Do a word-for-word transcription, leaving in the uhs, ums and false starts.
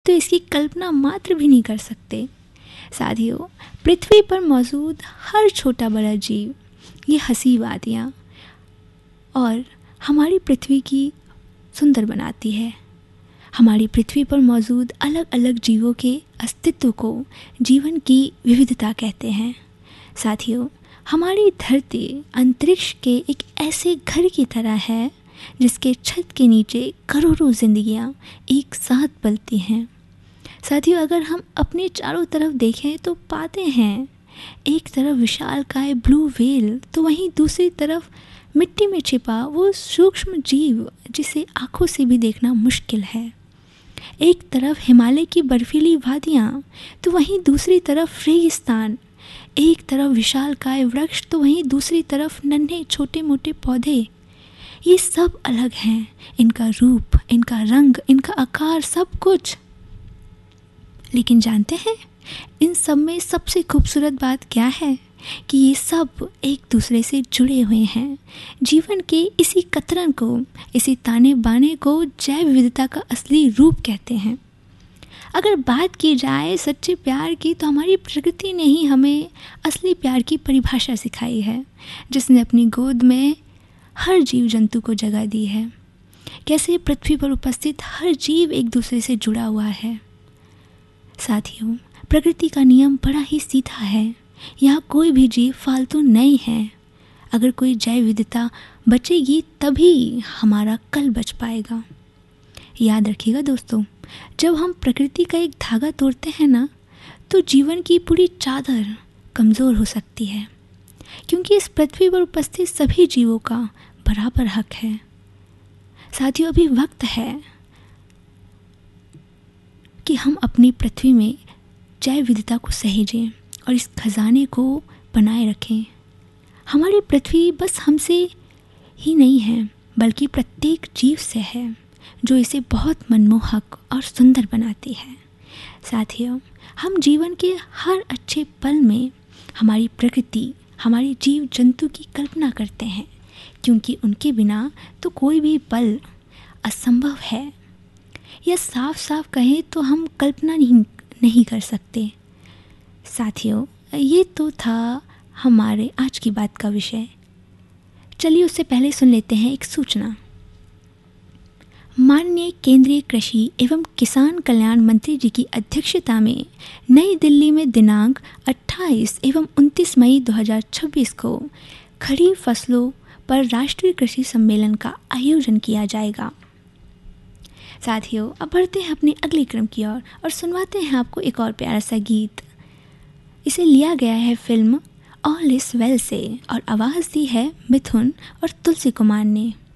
तो इसकी कल्पना मात्र भी नहीं कर सकते। साथियों, पृथ्वी पर मौजूद हर छोटा बड़ा जीव ये हंसी वादियाँ और हमारी पृथ्वी की सुंदर बनाती है। हमारी पृथ्वी पर मौजूद अलग अलग जीवों के अस्तित्व को जीवन की विविधता कहते हैं। साथियों, हमारी धरती अंतरिक्ष के एक ऐसे घर की तरह है जिसके छत के नीचे करोड़ों जिंदगियां एक साथ पलती हैं। साथियों, अगर हम अपने चारों तरफ देखें तो पाते हैं एक तरफ विशालकाय ब्लू व्हेल तो वहीं दूसरी तरफ मिट्टी में छिपा वो सूक्ष्म जीव जिसे आंखों से भी देखना मुश्किल है। एक तरफ हिमालय की बर्फीली वादियाँ तो वहीं दूसरी तरफ रेगिस्तान, एक तरफ विशालकाय वृक्ष तो वहीं दूसरी तरफ नन्हे छोटे मोटे पौधे। ये सब अलग हैं, इनका रूप, इनका रंग, इनका आकार, सब कुछ। लेकिन जानते हैं इन सब में सबसे खूबसूरत बात क्या है कि ये सब एक दूसरे से जुड़े हुए हैं। जीवन के इसी कतरन को, इसी ताने बाने को जैव विविधता का असली रूप कहते हैं। अगर बात की जाए सच्चे प्यार की तो हमारी प्रकृति ने ही हमें असली प्यार की परिभाषा सिखाई है, जिसने अपनी गोद में हर जीव जंतु को जगह दी है। कैसे पृथ्वी पर उपस्थित हर जीव एक दूसरे से जुड़ा हुआ है। साथियों, प्रकृति का नियम बड़ा ही सीधा है। यहाँ कोई भी जीव फालतू नहीं है। अगर कोई जैव विविधता बचेगी तभी हमारा कल बच पाएगा। याद रखिएगा दोस्तों, जब हम प्रकृति का एक धागा तोड़ते हैं ना तो जीवन की पूरी चादर कमज़ोर हो सकती है, क्योंकि इस पृथ्वी पर उपस्थित सभी जीवों का बराबर हक है। साथियों, अभी वक्त है कि हम अपनी पृथ्वी में जैव विविधता को सहेजें और इस खजाने को बनाए रखें। हमारी पृथ्वी बस हमसे ही नहीं है बल्कि प्रत्येक जीव से है, जो इसे बहुत मनमोहक और सुंदर बनाती है। साथियों, हम जीवन के हर अच्छे पल में हमारी प्रकृति, हमारे जीव जंतु की कल्पना करते हैं, क्योंकि उनके बिना तो कोई भी पल असंभव है। या साफ साफ कहें तो हम कल्पना नहीं नहीं कर सकते। साथियों, ये तो था हमारे आज की बात का विषय। चलिए उससे पहले सुन लेते हैं एक सूचना। माननीय केंद्रीय कृषि एवं किसान कल्याण मंत्री जी की अध्यक्षता में नई दिल्ली में दिनांक अट्ठाईस एवं उनतीस मई दो हज़ार छब्बीस को खरीफ फसलों पर राष्ट्रीय कृषि सम्मेलन का आयोजन किया जाएगा। साथियों, अब बढ़ते हैं अपने अगले क्रम की ओर और, और सुनवाते हैं आपको एक और प्यारा सा गीत। इसे लिया गया है फिल्म ऑल इज वेल से और आवाज़ दी है मिथुन और तुलसी कुमार ने।